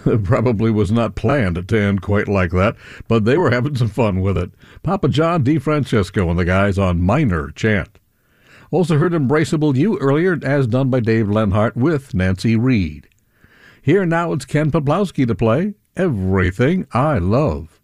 It probably was not planned to end quite like that, but they were having some fun with it. Papa John DeFrancesco and the guys on Minor Chant. Also heard Embraceable You earlier, as done by Dave Lenhart with Nancy Reed. Here now it's Ken Poplawski to play Everything I Love.